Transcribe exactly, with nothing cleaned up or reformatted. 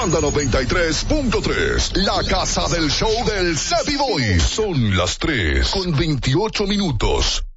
Banda noventa y tres punto tres, la casa del show del Cepi Boy. Son las tres con veintiocho minutos.